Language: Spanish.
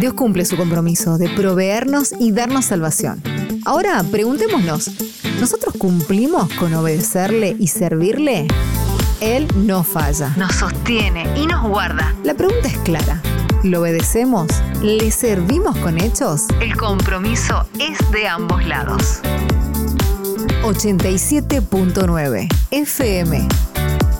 Dios cumple su compromiso de proveernos y darnos salvación. Ahora, preguntémonos, ¿nosotros cumplimos con obedecerle y servirle? Él no falla. Nos sostiene y nos guarda. La pregunta es clara. ¿Lo obedecemos? ¿Le servimos con hechos? El compromiso es de ambos lados. 87.9 FM